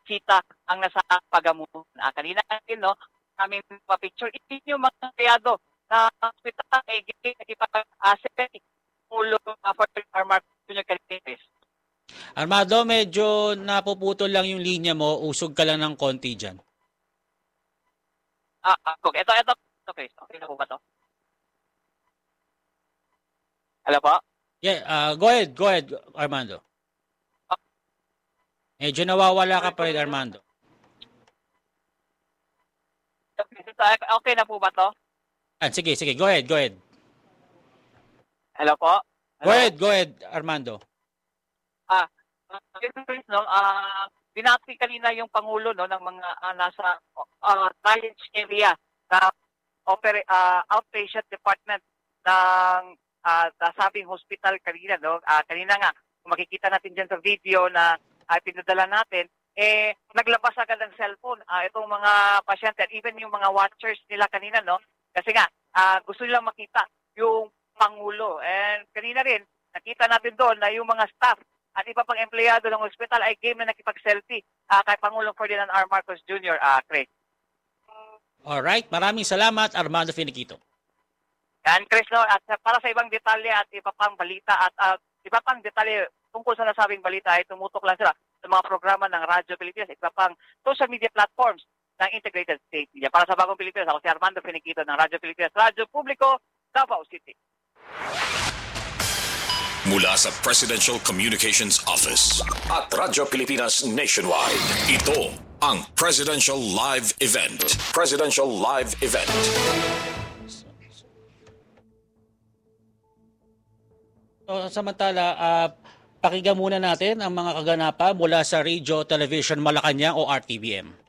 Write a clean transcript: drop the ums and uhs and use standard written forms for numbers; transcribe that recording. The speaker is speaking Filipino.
kita ang nasa pagamutan. Kanina natin, no, aming pa-picture, hindi nyo mga kayado na hospital ay nakipag-asset ulo for our Marcos Jr. Calientes. Armando, medyo napuputol lang yung linya mo. Usog ka lang ng konti dyan. Okay. Ito, Chris. Okay na po ba to? Hello po? Yeah, go ahead, Armando. Medyo nawawala ka pa rin, Armando. Okay na po ba to? Sige, go ahead. Hello po? Hello? Go ahead, Armando. No, binati kanina yung Pangulo, no, ng mga nasa college area na outpatient department ng nasabing hospital kanina, no. Kanina nga, kung makikita natin dyan sa video na pinadala natin, naglabas agad ng cellphone itong mga pasyente, even yung mga watchers nila kanina, no, kasi nga gusto nilang makita yung Pangulo. And kanina rin nakita natin doon na yung mga staff at iba pang empleyado ng ospital ay game na nakipag-selfie kay Pangulong Ferdinand R. Marcos Jr. Chris. Alright, maraming salamat, Armando Finiquito. Yan, Chris, no, at para sa ibang detalye at iba pang balita at iba pang detalye tungkol sa nasabing balita ay tumutok lang sila sa mga programa ng Radyo Pilipinas, iba pang social media platforms ng Integrated State Media. Para sa Bagong Pilipinas, ako si Armando Finiquito ng Radyo Pilipinas, Radyo Publiko, Davao City. Mula sa Presidential Communications Office at Radyo Pilipinas Nationwide, ito ang Presidential Live Event. Presidential Live Event. So, samantala, pakinggan muna natin ang mga kaganapan mula sa Radio Television Malacanang o RTVM.